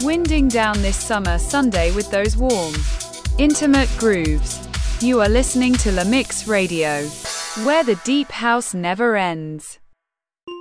Winding down this summer Sunday with those warm, intimate grooves. You are listening to La Mix Radio, where the deep house never ends.